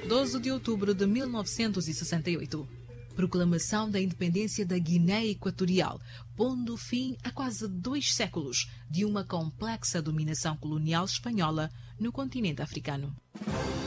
12 de outubro de 1968. Proclamação da independência da Guiné Equatorial, pondo fim a quase 2 séculos de uma complexa dominação colonial espanhola no continente africano.